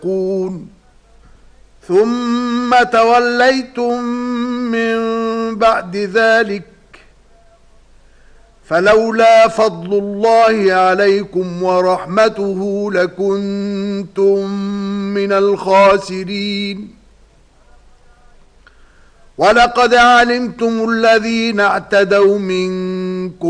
يتقون ثم توليتم من بعد ذلك فلولا فضل الله عليكم ورحمته لكنتم من الخاسرين ولقد علمتم الذين اعتدوا منكم